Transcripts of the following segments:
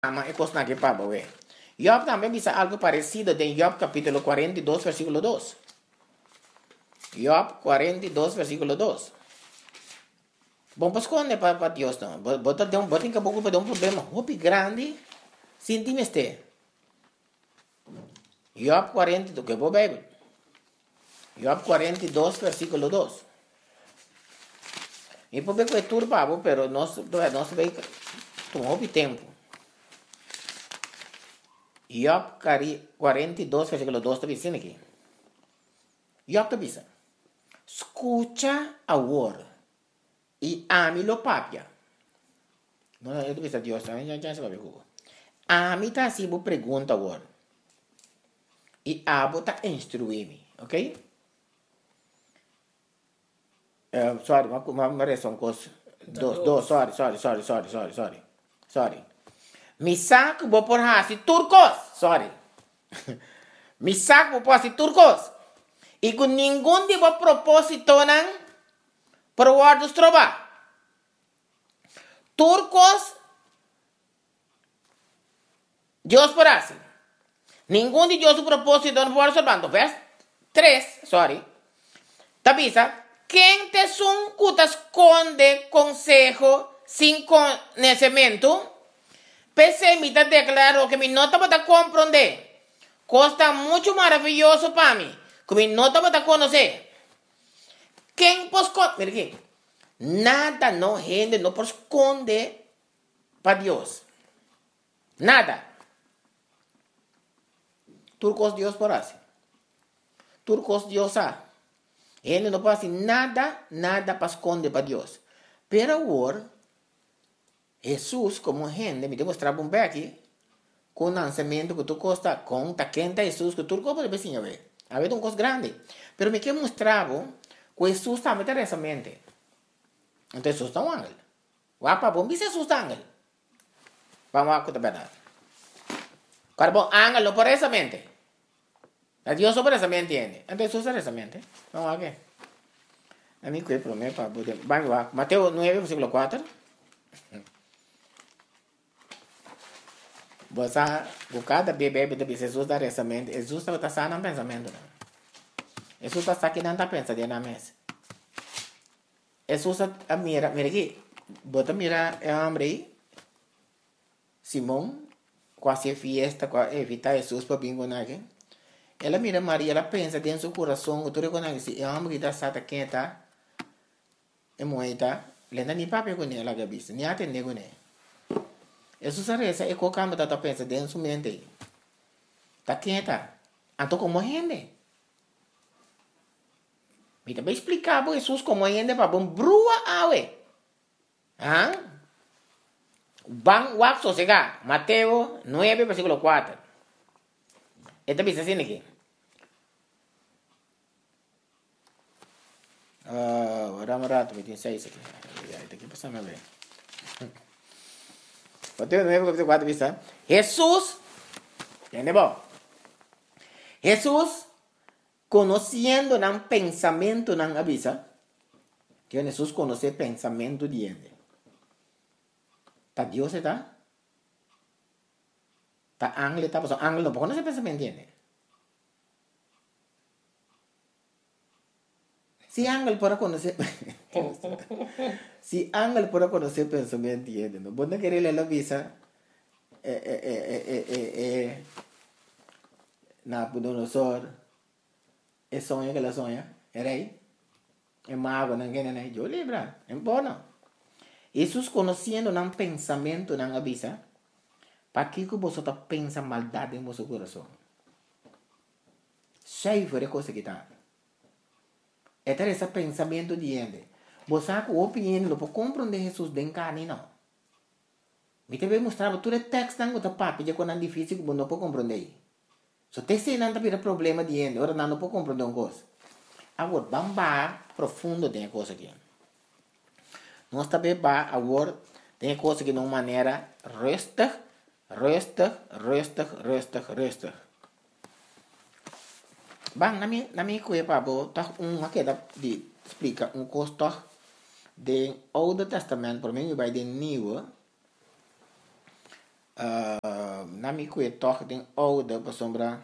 ama e coisa que paba, ué. Job também diz algo parecido em Job capítulo 42, versículo 2. Job 42, versículo 2. Bom, pues quando é para Deus, não. Bota em pouco para dar um problema muito grande, sinti este. Job 42, que é boa Bíblia. Job 42, versículo 2. E por que é tudo para pero nós vai tomar tempo. Job 42, versículo 2 está dizendo aqui. Job está dizendo, escucha agora e ame-lo papia. Não, eu estou dizendo, Deus, já se vai ver. Ame está assim, vou perguntar agora. E abo está instruir-me, ok? Sorry, uma reação coisa. Sorry. Misak vou por hasi turcos. Sorry. Misak vou por hasi turcos. E com nenhum de vos propósito não por guardos trova. Turcos Deus por hasi. Nenhum de Deus propósito não por observando. Verso 3, sorry. Tabisa, quem te te esconde consejo sin conhecimento? Pessimista declarou que me nota para compreender. Costa muito maravilhoso para mim. Que me nota para conhecer. Quem pode esconder? Nada não rende, não pode esconder para Deus. Nada. Turcos Deus por assim. Turcos Deus há. Ele não pode nada para esconder para Deus. Pero agora, Jesus, como gente, me demonstrava um bem aqui, com o lançamento que tu costa, com a quenta Jesus, que tu pode ver, a ver. Havia uma coisa grande. Pero me que mostrava que Jesus também tem essa mente. Então, Jesus está um ángel. Wapa, bom, Jesus está um ángel. Vamos a contar a verdade. Claro, bom, ángel não por essa mente. A Dios sobre esa mente entiende. Entonces usa esa mente. Vamos a ver. A mí que promete para poder. Vamos a Mateo 9, versículo 4. Você buscar bebê de Jesus dar essa mente. Jesus está sano no pensamento. Jesus está aqui não está pensando na mesa. Jesus mira aqui. Bota mira é homem aí. Simão quase fiesta, evitar Jesus para bingo aqui. Ela mira Maria, ela pensa dentro do coração, tu reconhece, é uma mulher sata quenta, é moita, lenda nem papel com ela gabis, nem atende com ela. Jesus arresa é qualquer coisa que pensa dentro do mente, tá quenta, então como gente? Me também explicar para Jesus como gente para bom brua awe, Bang wak sosega, Mateo 9, versículo 4. Esta dice así aquí. Vamos rato, 26 aqui. Aqui passando a ver. Mateo 9, versículo 4 dice. Jesús, ¿entiende vos? Jesús, conociendo el pensamiento, no avisa. Que Jesús conoce el pensamiento de gente. ¿Está Dios está? ¿Está ángel está? Pues ángel no conoce el pensamiento de gente. Si ángel puede conocer, si ángel puede conocer pensamiento, ¿no? Vos no querés leer la visa, Nabucodonosor, el sueño que la sueña, el rey, el mago, no quiere, yo libra, es bueno. Jesús conociendo un pensamiento, no avisa, para que vosotros pensan maldad en vuestro corazón. Sei fuera cosa que está. Este es el pensamiento de gente. Vos sabes que opinión lo puedo comprender Jesús de carne, no. Me te voy a mostrar todo el texto que está papi, ya cuando es difícil que vos no puedo comprender. So te sei não tem problema de gente, ahora não puedo comprender uma coisa. Agora, vamos para profundo de coisa aqui. Nós também vamos agora tem coisa que de uma maneira resta. Bang, na minha coisa, Pablo, tá aqui de explica costo do Oude Testamento, por mim vai de Nieuwe. na mi kwe toch den oude pa sombra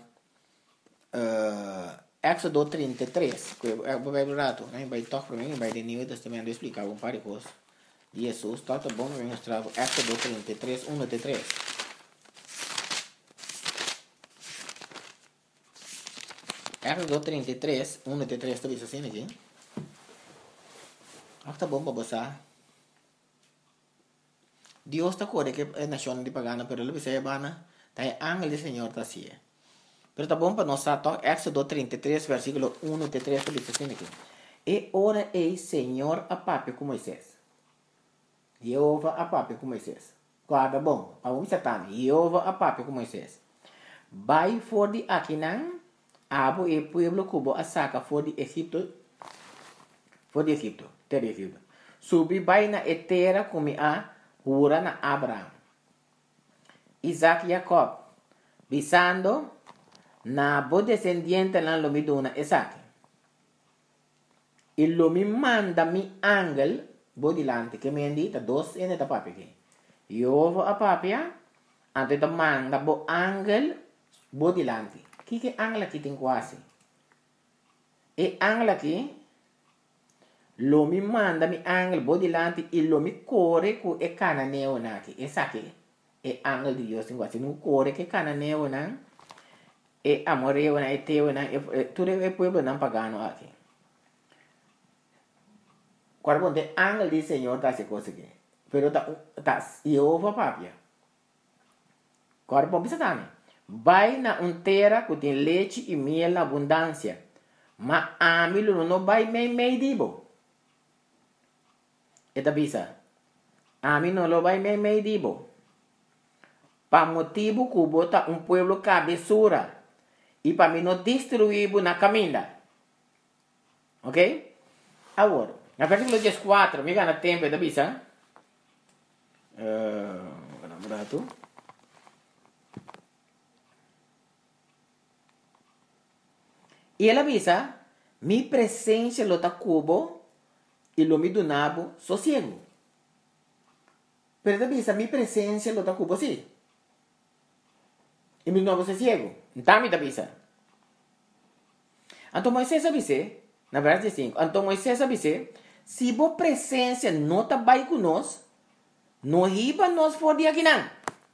Éxodo 33, que é o Bíblia rato, né? Vai tocar para mim, vai de Novo Testamento explicar um par de coisas. Jesus, tá bom, vai mostrar Éxodo 33, 1 até 3. Éxodo 33, 1 até 3, tá vendo assim aqui? Tá bom para você. Deus está corre que é nação de pagana, pero ele vai bana, tá ángel do Senhor tá assim. Pero tá bom para nós tá Éxodo 33, versículo 1 até 3, tá vendo assim aqui? E ora ei Senhor a papi com Moisés. Jeová a papi com Moisés. Guarda bom, para um satã, Jeová a papi com Moisés. Vai for de Aquinan, abo e pueblo cubo a saca for de Egipto, terra de Egipto. Subi vai na etera como a hura na Abraham. Isaac e Jacob, bisando na bo descendiente na lomiduna Isaac. E lo mi manda mi angel bo dilante che mi indita dos e neta papi che. Io a papia ante da manda bo angel bo dilante. Chi che angela chi tin quasi. E angela chi lo mi manda mi angel bo dilante e lo mi core cu e cananeo naki. E sa che e angel di Dio tin quasi nu core che cananeo nan e amoreo na e teo na e tu e pueblo nan pagano aqui. Quando tem ángel do Senhor tá se coisa aqui. Pero tá Jeová papia. Quando bom bisa também. Vai na terra que tem leite e mel na abundância. Mas amilo não vai meio dibo. Eta bisa. Amilo não vai meio dibo. Pa motivo que bota pueblo cabeçura. E para mim não destruir na caminha. Ok? Agora. Na versículo 14, me gana tempo da bisa. Rato. E ela bisa, mi presença lo ta cubo e lo mi donabo sossego. Pero da bisa, mi presença lo ta cubo sim. E mi donabo sossego. Então mi da bisa. Então Moisés avise, na verdade 5, então Moisés avise, se a presença não está bem conosco, não riba nós for de aqui não.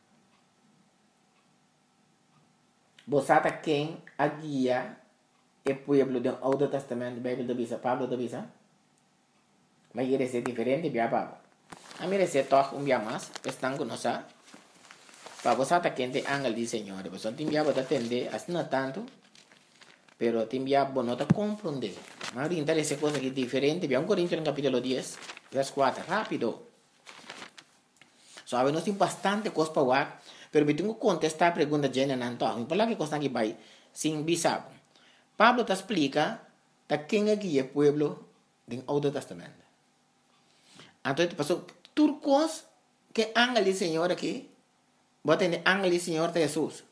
Você está quem a guia é pueblo do Outro Testamento, Bíblia da Bisa, Pablo da Bisa? Mas ele é diferente de Pablo. A mim é toque dia mais, estão conosco. Para você está quem tem ángel de Senhor, você tem que atender, assim não tanto, pero tem que não te compreender. Mas interessa coisa que é diferente. Vamos Coríntios no capítulo 10, verso 4. Rápido. Sabe, nós temos bastante coisa para falar. Pero eu tenho que contestar a pergunta de Jenna Nanto. Não falar que coisa aqui vai sem bisabo. Pablo te explica da quem é que é o pueblo do Outro Testamento. Então, passou turcos que ángel do Senhor aqui. Bota em ángel do Senhor de Jesus.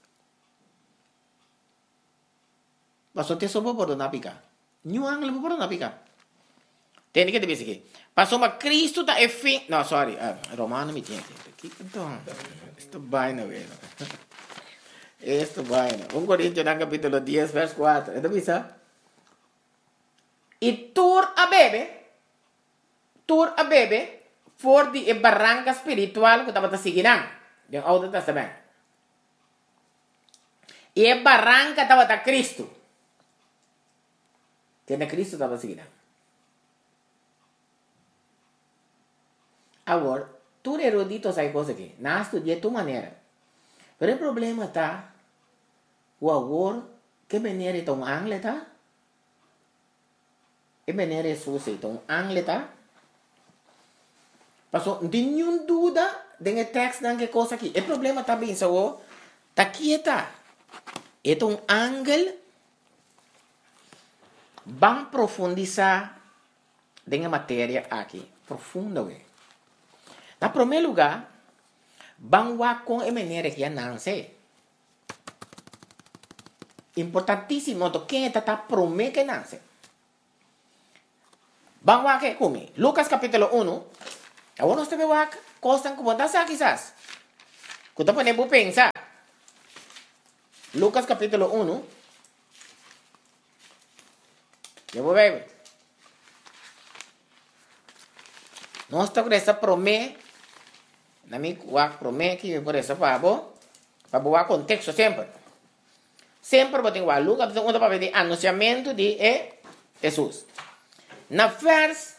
Passou te soube por não picar. New Angle por não picar. Tem que te dizer aqui. Passou uma Cristo da fim. Não, sorry. Romano me tinha aqui. Então, isto vai na vez. Isto vai na. 1 Coríntios no capítulo 10, verso 4. É da visa? E tur a bebe, for de barranca espiritual que estava seguindo. Do Outro Testamento. E a barranca estava da Cristo. Que na Cristo estava seguindo. Agora, tu erudito sai coisa aqui. Não estudia de tua maneira. Mas o problema está, o agora, que maneira é um ângulo, tá? Que maneira é sua, então, ângulo, tá? Passou, não tem nenhuma dúvida de texto não que coisa aqui. O problema está bem, só, tá aqui, tá? É um ângulo. Vamos profundizar na matéria aqui. Profunda, ué. Na primeiro lugar, vamos ver com a maneira que não sei. Importantíssimo, quem está prometendo que não sei. Vamos ver comigo. Lucas capítulo 1. Agora nós temos que ver, costam como está quizás. Cuando ponemos a pensar, Lucas capítulo 1, yo voy a ver. Nós está com essa promessa, na minha promessa que por essa para boa contexto sempre. Sempre vou ter que Lucas onde para ver anunciamento de Jesus. Na vers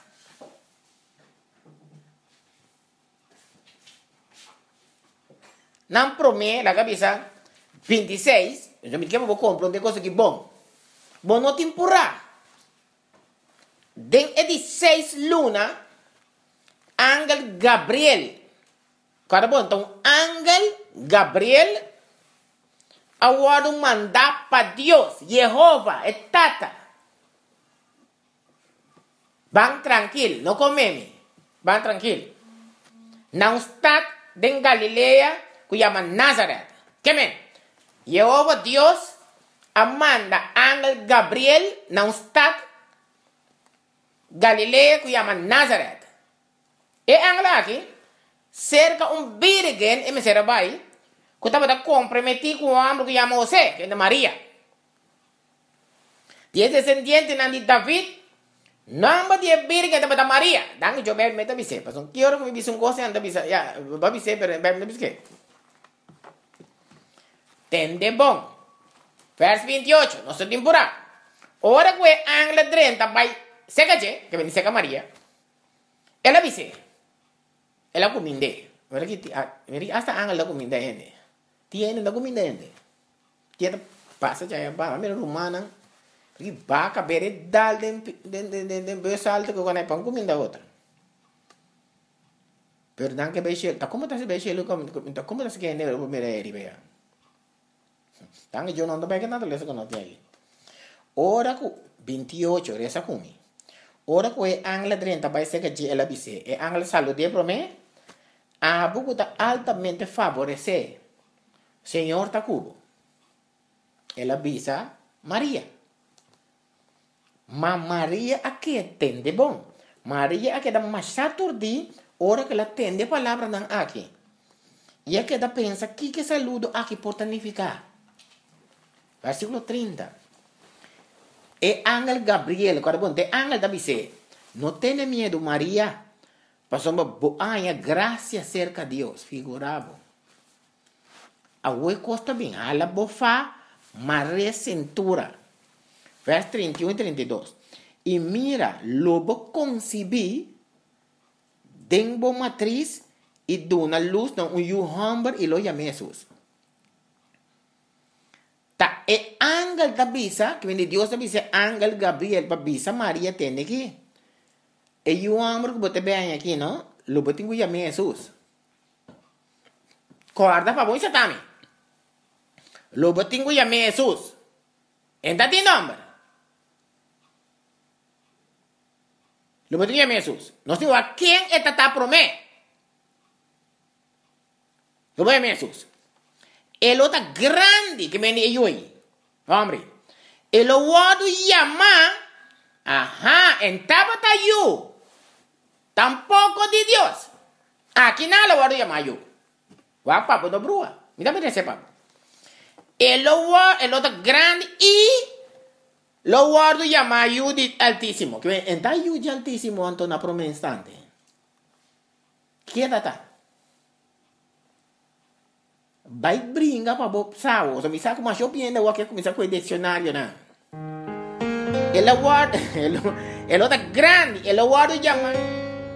na promessa, la cabeça 26, eu me quero vou comprar uma coisa que bom. Bom não temporada. Den é de 6 luna, Ángel Gabriel. Cara bom, então Ángel Gabriel agora mandar para Deus, Jehová, é tata. Van tranquilo, não comeme. Van tranquilo. Não está em Galileia, que chama Nazaré. Que men? Jehová Deus manda Ángel Gabriel, não está Galileia, que chama Nazaré. E Ángel aqui, cerca virgem, e me será vai, que estava comprometido com o homem que chama José, que é Maria. E descendiente de David, namba de virgem da Maria. Dan eu bem meta bise, mas que hora que me bise coisa anda bise, ya, ba bise pero bem não bise. Tende bom. Vers 28, nossa temporada. Ora que o Ángel 30 vai seca que vem seca Maria. Ela bise. Ela cominde. Ora que hasta Ángel da cominde ende. Tiene da cominde ende. Tiene passa já ba, mira romana. Porque vaca bere dal den besalto que quando é pão comida outra. Perdão que beixe, tá como tá se beixe como tá se que ne mereri bea. Tang eu não tô bem nada lesa que não tem aí. Ora com 28 resa comi. Ora com é Ángel 30 vai ser que ela bise. É Ángel salude para mim. A buco tá altamente favorecer. Senhor tá cubo. Ela bisa Maria. Mas Maria aqui entende bom. Maria aqui dá mais saturdi, hora que ela entende a palavra não aqui. E aqui ela pensa que saludo aqui pode significar. Versículo 30. E Ángel Gabriel, quando bom, de Ángel da dice, não tenha medo Maria, passamos boa graça cerca de Deus, figurado. A oi costa bem, a la bofa, Maria cintura. Vers 31 e 32. E mira, lobo concebí, denbo matriz, e dona luz, não, humber, e lo chamei Jesus. Ta, e ángel da bisa, que vem de Deus da bisa, ángel Gabriel, para bisa, Maria tem aqui. E humber, que bote bem aqui, não? Lobo tem que chamei Jesus. Guarda para bom isso também. Lobo tem que chamei Jesus. Entra de nome. Lo que tinha Jesus. Nós temos a quem é tata promé. Lo que é Jesus. Ele é grande que vem de hoje. Homem. Ele é o chama. Aha, en tabata you. Tampoco de Deus. Aqui nada o chama you. Wa papo do brua. Me dá para papo. Ele é grande e lo guardo llama Judith Altísimo. Que está Judith Altísimo ante una promesa instante. ¿Qué data? Vai brinca para Bob Sao. So, misa como eu piendo o que começa com o dicionário na. Ele guarda, ele é grande, ele guardo llama